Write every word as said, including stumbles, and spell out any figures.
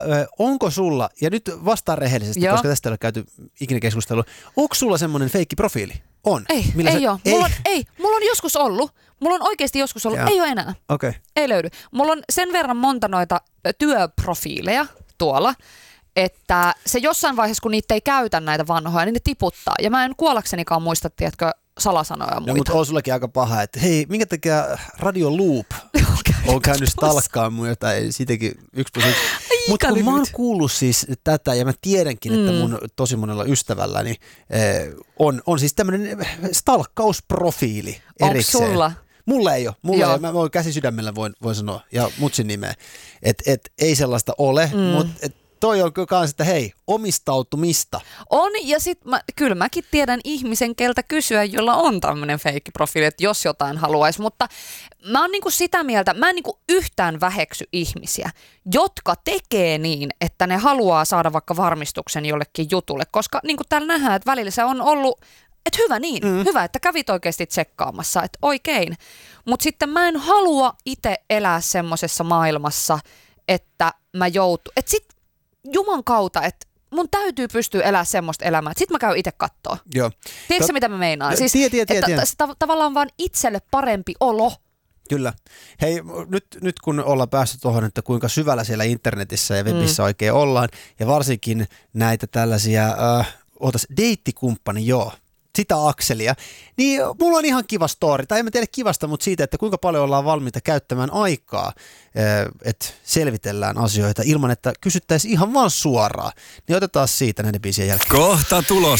ö, onko sulla, ja nyt vastaan rehellisesti, Joo. koska tästä ei ole käyty ikinä keskustelua, onko sulla semmoinen feikkiprofiili? On. Ei, Millä ei sä, ole. Mulla on, ei, mulla on joskus ollut. Mulla on oikeasti joskus ollut. Jaa. Ei ole enää. Okei. Okay. Ei löydy. Mulla on sen verran monta noita työprofiileja tuolla, että se jossain vaiheessa, kun niitä ei käytä näitä vanhoja, niin ne tiputtaa. Ja mä en kuollaksenikaan muista, tiedätkö, salasanoja ja muita. No, mutta on sullakin aika paha, että hei, minkä takia Radio Loop on käynyt stalkkaamaan mun jotain, siitäkin yksi plus yksi. Mutta kun mä oon kuullut siis tätä, ja mä tiedänkin, että mun tosi monella ystävälläni eh, on, on siis tämmöinen stalkkausprofiili erikseen. Onko sulla? Mulla ei ole. Mulla Joo. ei ole. Mä voin käsi sydämellä voin, voin sanoa, ja mutsin nimeä. Että et, ei sellaista ole, mm. mutta toi on kans, että hei, omistautumista. On, ja sit mä, kyllä mäkin tiedän ihmisen, keltä kysyä, jolla on tämmöinen feikkiprofiili, että jos jotain haluaisi, mutta mä oon niinku sitä mieltä, mä en niinku yhtään väheksy ihmisiä, jotka tekee niin, että ne haluaa saada vaikka varmistuksen jollekin jutulle, koska niinku täällä nähdään, että välillä se on ollut, että hyvä niin, mm. hyvä, että kävit oikeasti tsekkaamassa, että oikein, mutta sitten mä en halua itse elää semmosessa maailmassa, että mä joutu, että sit Juman kautta, että mun täytyy pystyä elämään semmoista elämää, että sit mä käyn itse kattoo. Joo. Tiedätkö Tot... mitä mä meinaan? Siis, tie, tie, tie, että tie. ta- tavallaan vaan itselle parempi olo. Kyllä. Hei, nyt, nyt kun ollaan päästy tuohon, että kuinka syvällä siellä internetissä ja webissä mm. oikein ollaan, ja varsinkin näitä tällaisia, äh, ootas, deittikumppani, joo, sitä akselia, niin mulla on ihan kiva story, tai en mä tiedä kivasta, mutta siitä, että kuinka paljon ollaan valmiita käyttämään aikaa, että selvitellään asioita ilman, että kysyttäisiin ihan vaan suoraan. Niin otetaan siitä näiden biisien jälkeen. Kohta tulos.